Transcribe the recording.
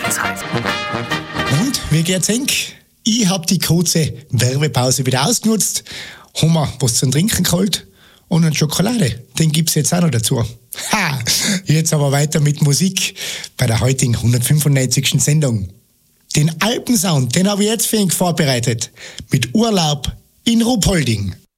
Und, wie geht's Henk? Ich hab die kurze Werbepause wieder ausgenutzt, haben wir was zum Trinken geholt und eine Schokolade, den gibt's jetzt auch noch dazu. Ha! Jetzt aber weiter mit Musik bei der heutigen 195. Sendung. Den Alpensound, den habe ich jetzt für ihn vorbereitet, mit Urlaub in Ruhpolding.